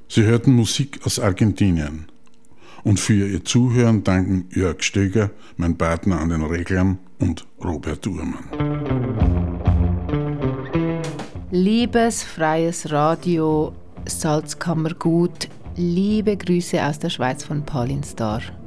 Sie hörten Musik aus Argentinien. Und für Ihr Zuhören danken Jörg Stöger, mein Partner an den Reglern, und Robert Uhrmann. Liebes freies Radio, Salzkammergut, liebe Grüße aus der Schweiz von Pauline Star.